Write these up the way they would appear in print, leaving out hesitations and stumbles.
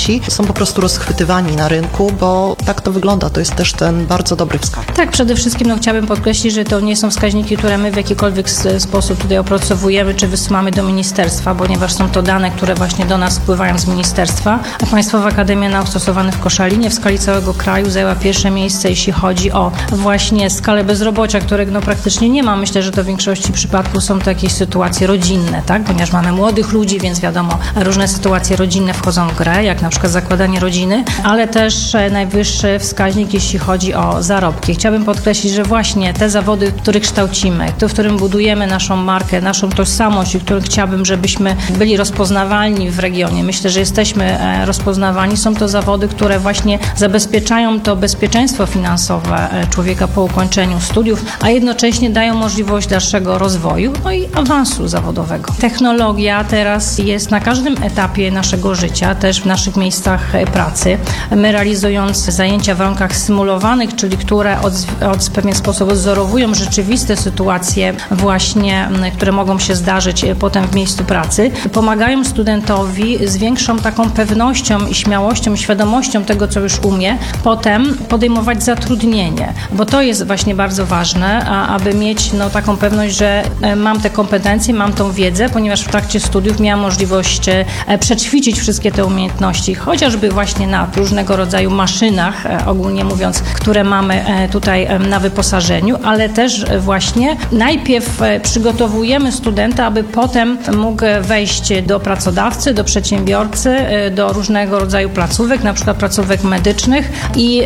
absolwenci są po prostu rozchwytywani na rynku, bo tak to wygląda. To jest też ten bardzo dobry wskaźnik. Tak, przede wszystkim chciałabym podkreślić, że to nie są wskaźniki, które my w jakikolwiek sposób tutaj opracowujemy czy wysyłamy do ministerstwa, ponieważ są to dane, które właśnie do nas wpływają z ministerstwa, a Państwowa Akademia Nauk Stosowanych w Koszalinie w skali całego kraju zajęła pierwsze miejsce, jeśli chodzi o właśnie skalę bezrobocia, którego praktycznie nie ma. Myślę, że to w większości przypadków są to jakieś sytuacje rodzinne, tak? Ponieważ mamy młodych ludzi, więc wiadomo, różne sytuacje rodzinne wchodzą w grę, jak na przykład zakładanie rodziny, ale też najwyższy wskaźnik, jeśli chodzi o zarobki. Chciałabym podkreślić, że właśnie te zawody, które kształcimy, to, w którym budujemy naszą markę, naszą tożsamość i w którym chciałabym, żebyśmy byli rozpoznawalni w regionie. Myślę, że jesteśmy rozpoznawani. Są to zawody, które właśnie zabezpieczają to bezpieczeństwo finansowe człowieka po ukończeniu studiów, a jednocześnie dają możliwość dalszego rozwoju, no i awansu zawodowego. Technologia teraz jest na każdym etapie naszego życia, też w naszych miejscach pracy. My realizując zajęcia w warunkach symulowanych, czyli które w pewien sposób odzorowują rzeczywiste sytuacje właśnie, które mogą się zdarzyć potem w miejscu pracy, pomagają studentowi z większą taką pewnością i śmiałością, świadomością tego, co już umie, potem podejmować zatrudnienie, bo to jest właśnie bardzo ważne, aby mieć taką pewność, że mam te kompetencje, mam tą wiedzę, ponieważ w trakcie studiów miałam możliwość przećwiczyć wszystkie te umiejętności, chociażby właśnie na różnego rodzaju maszynach, ogólnie mówiąc, które mamy tutaj na wyposażeniu, ale też właśnie najpierw przygotowujemy studenta, aby potem mógł wejść do pracodawcy, do przedsiębiorcy, do różnego rodzaju placówek, na przykład placówek medycznych i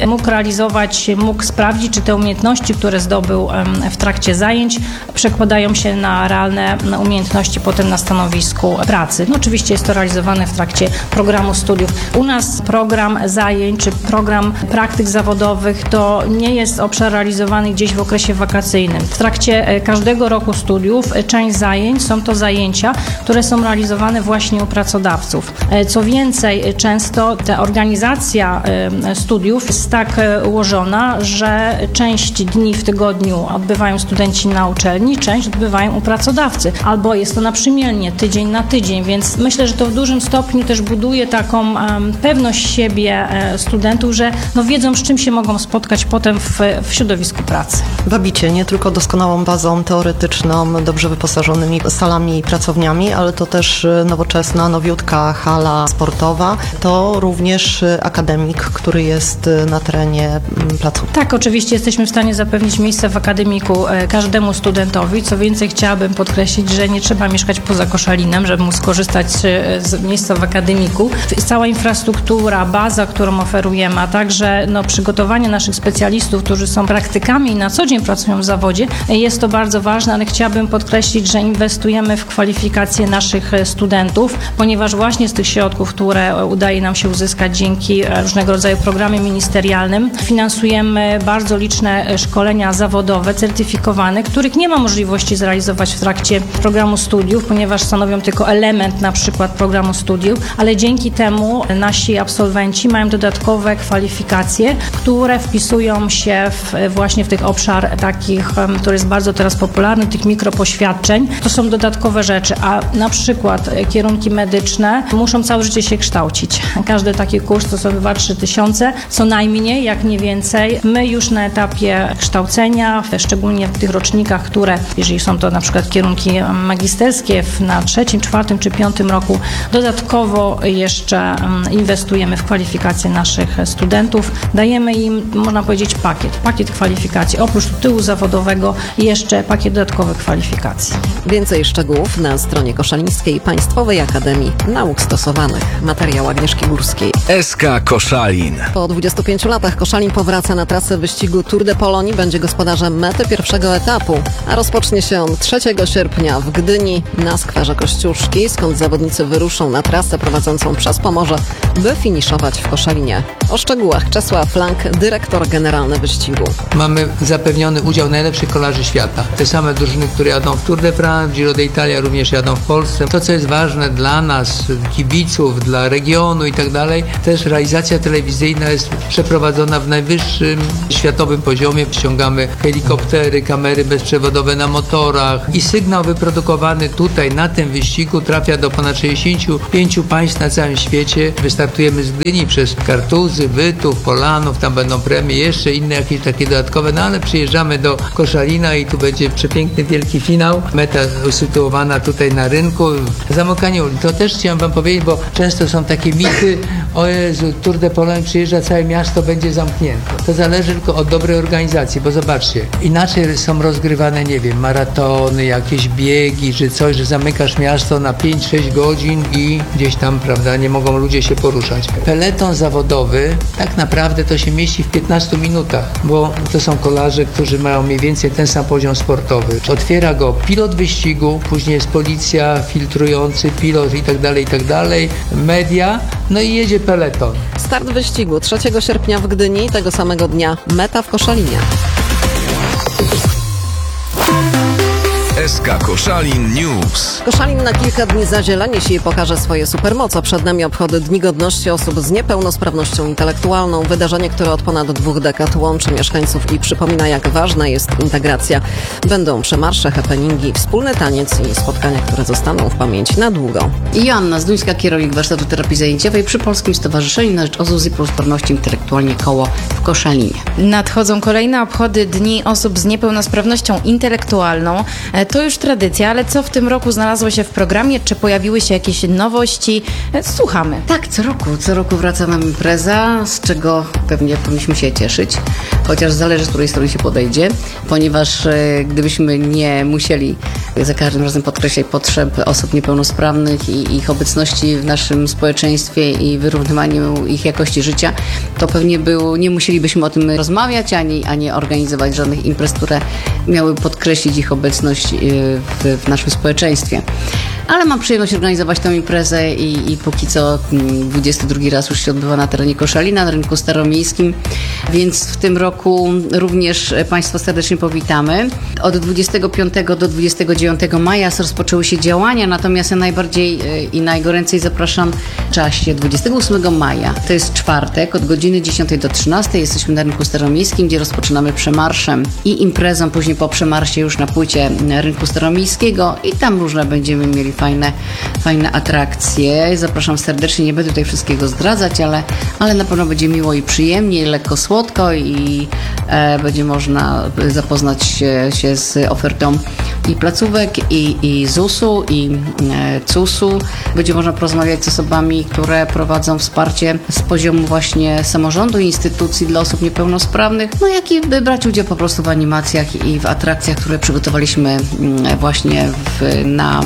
mógł sprawdzić, czy te umiejętności, które zdobył w trakcie zajęć, przekładają się na realne umiejętności potem na stanowisku pracy. Oczywiście jest to realizowane w trakcie programu studiów. U nas program zajęć, czy program praktyk zawodowych to nie jest obszar realizowany gdzieś w okresie wakacyjnym. W trakcie każdego roku studiów część zajęć są to zajęcia, które są realizowane właśnie u pracodawców. Co więcej, często ta organizacja studiów jest tak ułożona, że część dni w tygodniu odbywają studenci na uczelni, część odbywają u pracodawcy. Albo jest to naprzemiennie, tydzień na tydzień, więc myślę, że to w dużym stopniu też buduje taką pewność siebie studentów, że wiedzą, z czym się mogą spotkać potem w środowisku pracy. Wabicie nie tylko doskonałą bazą teoretyczną, dobrze wyposażonymi salami i pracowniami, ale to też nowoczesna, nowiutka hala sportowa. To również akademik, który jest na terenie placówki. Tak, oczywiście jesteśmy w stanie zapewnić miejsce w akademiku każdemu studentowi. Co więcej, chciałabym podkreślić, że nie trzeba mieszkać poza Koszalinem, żeby móc skorzystać z miejsca w akademiku. Cała infrastruktura, baza, którą oferujemy, a także przygotowanie naszych specjalistów, którzy są praktykami i na co dzień pracują w zawodzie, jest to bardzo ważne, ale chciałabym podkreślić, że inwestujemy w kwalifikacje naszych studentów, ponieważ właśnie z tych środków, które udaje nam się uzyskać dzięki różnego rodzaju programom ministerialnym, finansujemy bardzo liczne szkolenia zawodowe, certyfikowane, których nie ma możliwości zrealizować w trakcie programu studiów, ponieważ stanowią tylko element na przykład programu studiów, ale dzięki temu nasi absolwenci mają dodatkowe kwalifikacje, które wpisują się właśnie w tych obszar takich, który jest bardzo teraz popularny, tych mikropoświadczeń. To są dodatkowe rzeczy, a na przykład kierunki medyczne muszą całe życie się kształcić. Każdy taki kurs to są 2-3 tysiące, co najmniej, jak nie więcej. My już na etapie kształcenia, szczególnie w tych rocznikach, które, jeżeli są to na przykład kierunki magisterskie na 3., 4. czy 5. roku, dodatkowo jeszcze inwestujemy w kwalifikacje naszych studentów. Dajemy im, można powiedzieć, pakiet kwalifikacji. Oprócz tytułu zawodowego jeszcze pakiet dodatkowych kwalifikacji. Więcej szczegółów na stronie Koszalińskiej Państwowej Akademii Nauk Stosowanych. Materiał Agnieszki Górskiej. SK Koszalin. Po 25 latach Koszalin powraca na trasę wyścigu Tour de Pologne, będzie gospodarzem mety pierwszego etapu, a rozpocznie się on 3 sierpnia w Gdyni na skwerze Kościuszki, skąd zawodnicy wyruszą na trasę prowadzącą przez Pomorze, by finiszować w Koszalinie. O szczegółach Czesław Lang, dyrektor generalny wyścigu. Mamy zapewniony udział najlepszych kolarzy świata. Te same drużyny, które jadą w Tour de France, w Giro d'Italia również jadą w Polsce. To, co jest ważne dla nas, kibiców, dla regionu i tak dalej, też realizacja telewizyjna jest przeprowadzona w najwyższym światowym poziomie. Ściągamy helikoptery, kamery bezprzewodowe na motorach i sygnał wyprodukowany tutaj na tym wyścigu trafia do ponad 65 państw na całym świecie. Wystartujemy z Gdyni przez Kartuzy, Wytów, Polanów, tam będą premie, jeszcze inne jakieś takie dodatkowe, no ale przyjeżdżamy do Koszalina i tu będzie przepiękny, wielki finał. Meta usytuowana tutaj na rynku. Zamykanie ulic. To też chciałem wam powiedzieć, bo często są takie mity, o Jezu, Tour de Pologne przyjeżdża, całe miasto będzie zamknięte. To zależy tylko od dobrej organizacji, bo zobaczcie, inaczej są rozgrywane, nie wiem, maratony, jakieś biegi, czy coś, że zamykasz miasto na 5-6 godzin i gdzieś tam, prawda, nie mogą ludzie się poruszać. Peleton zawodowy tak naprawdę to się mieści w 15 minutach, bo to są kolarze, którzy mają mniej więcej ten sam poziom sportowy. Otwiera go pilot wyścigu, później jest policja, filtrujący pilot i tak dalej, media, no i jedzie peleton. Start wyścigu 3 sierpnia w Gdyni, tego samego dnia meta w Koszalinie. SK Koszalin News. Koszalin na kilka dni zazieleni się i pokaże swoje supermoce. Przed nami obchody Dni Godności Osób z Niepełnosprawnością Intelektualną. Wydarzenie, które od ponad 2 dekad łączy mieszkańców i przypomina, jak ważna jest integracja. Będą przemarsze, happeningi, wspólny taniec i spotkania, które zostaną w pamięci na długo. Joanna Zduńska, kierownik warsztatu terapii zajęciowej przy Polskim Stowarzyszeniu na rzecz Osób z Niepełnosprawnością Intelektualnie Koło w Koszalinie. Nadchodzą kolejne obchody Dni Osób z Niepełnosprawnością Intelektualną. To już tradycja, ale co w tym roku znalazło się w programie? Czy pojawiły się jakieś nowości? Słuchamy. Tak, co roku wraca nam impreza, z czego pewnie powinniśmy się cieszyć, chociaż zależy, z której strony się podejdzie, ponieważ gdybyśmy nie musieli za każdym razem podkreślać potrzeb osób niepełnosprawnych i ich obecności w naszym społeczeństwie i wyrównywaniu ich jakości życia, to pewnie nie musielibyśmy o tym rozmawiać, ani organizować żadnych imprez, które miały podkreślić ich obecność w naszym społeczeństwie. Ale mam przyjemność organizować tę imprezę i póki co 22 raz już się odbywa na terenie Koszalina, na rynku staromiejskim, więc w tym roku również Państwa serdecznie powitamy. Od 25 do 29 maja rozpoczęły się działania, natomiast ja najbardziej i najgoręcej zapraszam w czasie 28 maja. To jest czwartek, od godziny 10 do 13 jesteśmy na rynku staromiejskim, gdzie rozpoczynamy przemarszem i imprezą, później po przemarsie już na płycie rynku staromiejskiego i tam różne będziemy mieli fajne atrakcje. Zapraszam serdecznie, nie będę tutaj wszystkiego zdradzać, ale na pewno będzie miło i przyjemnie, i lekko słodko i będzie można zapoznać się z ofertą i placówek, i ZUS-u, i CUS-u. Będzie można porozmawiać z osobami, które prowadzą wsparcie z poziomu właśnie samorządu i instytucji dla osób niepełnosprawnych, no jak i brać udział po prostu w animacjach i w atrakcjach, które przygotowaliśmy właśnie na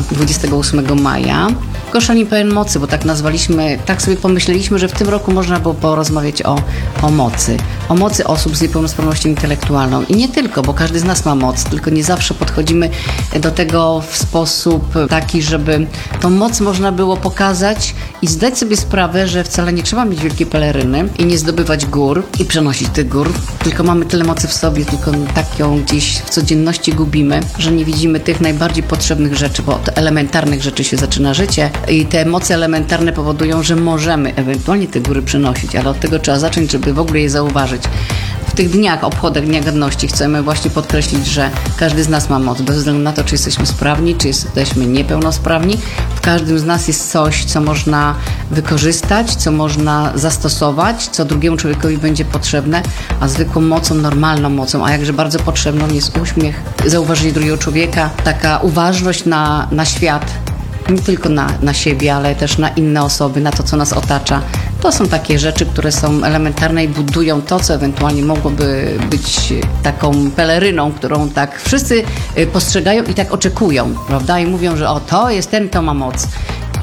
28 maja. Koszalin pełen mocy, bo tak nazwaliśmy, tak sobie pomyśleliśmy, że w tym roku można było porozmawiać o mocy osób z niepełnosprawnością intelektualną. I nie tylko, bo każdy z nas ma moc, tylko nie zawsze podchodzimy do tego w sposób taki, żeby tą moc można było pokazać i zdać sobie sprawę, że wcale nie trzeba mieć wielkiej peleryny i nie zdobywać gór i przenosić tych gór, tylko mamy tyle mocy w sobie, tylko tak ją gdzieś w codzienności gubimy, że nie widzimy tych najbardziej potrzebnych rzeczy, bo od elementarnych rzeczy się zaczyna życie i te moce elementarne powodują, że możemy ewentualnie te góry przenosić, ale od tego trzeba zacząć, żeby w ogóle je zauważyć. W tych dniach, obchodach Dnia Godności chcemy właśnie podkreślić, że każdy z nas ma moc, bez względu na to, czy jesteśmy sprawni, czy jesteśmy niepełnosprawni. W każdym z nas jest coś, co można wykorzystać, co można zastosować, co drugiemu człowiekowi będzie potrzebne, a zwykłą mocą, normalną mocą, a jakże bardzo potrzebną jest uśmiech, zauważenie drugiego człowieka, taka uważność na świat, nie tylko na siebie, ale też na inne osoby, na to, co nas otacza. To są takie rzeczy, które są elementarne i budują to, co ewentualnie mogłoby być taką peleryną, którą tak wszyscy postrzegają i tak oczekują, prawda? I mówią, że to jest ten, kto ma moc.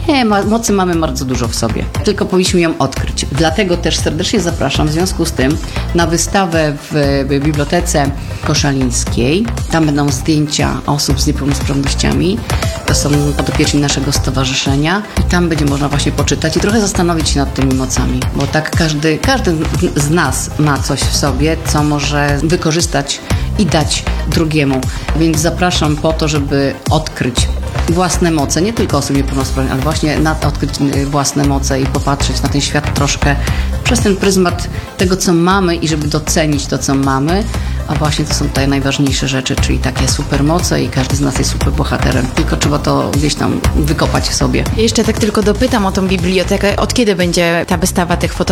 Nie, mocy mamy bardzo dużo w sobie, tylko powinniśmy ją odkryć. Dlatego też serdecznie zapraszam w związku z tym na wystawę w Bibliotece Koszalińskiej. Tam będą zdjęcia osób z niepełnosprawnościami. To są podopieczni naszego stowarzyszenia i tam będzie można właśnie poczytać i trochę zastanowić się nad tymi mocami, bo tak każdy z nas ma coś w sobie, co może wykorzystać i dać drugiemu. Więc zapraszam po to, żeby odkryć własne moce, nie tylko osób niepełnosprawnych, ale właśnie odkryć własne moce i popatrzeć na ten świat troszkę przez ten pryzmat tego, co mamy i żeby docenić to, co mamy, a właśnie to są te najważniejsze rzeczy, czyli takie supermoce i każdy z nas jest superbohaterem. Tylko trzeba to gdzieś tam wykopać w sobie. Jeszcze tak tylko dopytam o tą bibliotekę. Od kiedy będzie ta wystawa tych fotografii?